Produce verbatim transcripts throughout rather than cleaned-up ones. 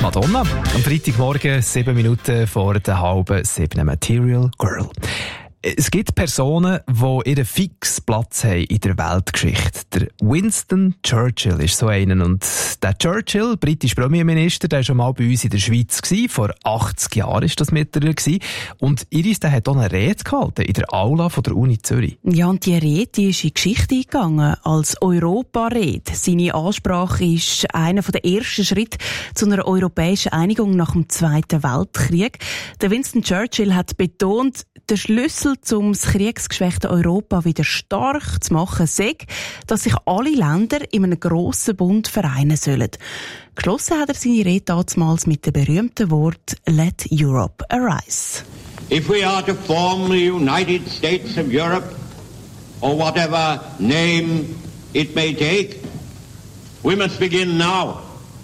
Madonna. Am Freitagmorgen, sieben Minuten vor der halben sieben, Material Girl. Es gibt Personen, die ihren fixen Platz haben in der Weltgeschichte. Der Winston Churchill ist so einer. Und der Churchill, britischer Premierminister, der war schon mal bei uns in der Schweiz gewesen. Vor achtzig Jahren war das mit ihr gewesen. Und Iris, der hat auch eine Rede gehalten in der Aula von der Uni Zürich. Ja, und die Rede die ist in die Geschichte eingegangen als Europa-Rede. Seine Ansprache ist einer der ersten Schritte zu einer europäischen Einigung nach dem Zweiten Weltkrieg. Der Winston Churchill hat betont, der Schlüssel, um das kriegsgeschwächte Europa wieder stark zu machen, sei, dass sich alle Länder in einem grossen Bund vereinen sollen. Geschlossen hat er seine Rede damals mit dem berühmten Wort «Let Europe arise». If we are to form the United States of Europe, or whatever name it may take, we must begin now.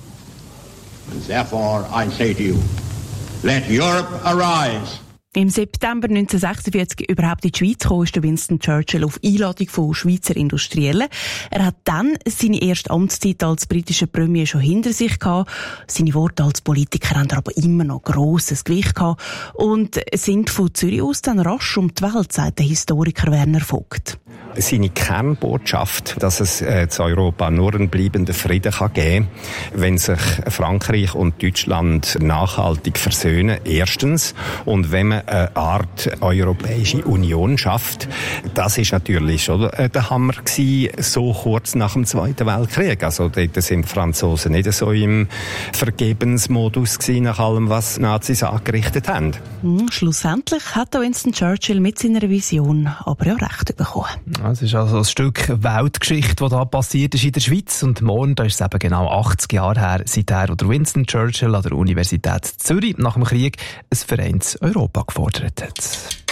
And therefore I say to you, let Europe arise. Im September neunzehnhundertsechsundvierzig überhaupt in die Schweiz kam, ist Winston Churchill auf Einladung von Schweizer Industriellen. Er hat dann seine erste Amtszeit als britischer Premier schon hinter sich gehabt. Seine Worte als Politiker haben aber immer noch grosses Gewicht gehabt und sind von Zürich aus dann rasch um die Welt, sagt der Historiker Werner Vogt. Seine Kernbotschaft, dass es äh, zu Europa nur einen bleibenden Frieden kann geben, wenn sich Frankreich und Deutschland nachhaltig versöhnen, erstens. Und wenn man eine Art Europäische Union schafft, das ist natürlich schon der Hammer gewesen, so kurz nach dem Zweiten Weltkrieg. Also dort sind die Franzosen nicht so im Vergebensmodus gewesen, nach allem, was die Nazis angerichtet haben. Mhm, schlussendlich hat Winston Churchill mit seiner Vision aber ja recht bekommen. Es ist also ein Stück Weltgeschichte, das da passiert ist in der Schweiz. Und morgen, da ist es eben genau achtzig Jahre her, seither der Winston Churchill an der Universität Zürich nach dem Krieg ein vereins Europa gefordert hat.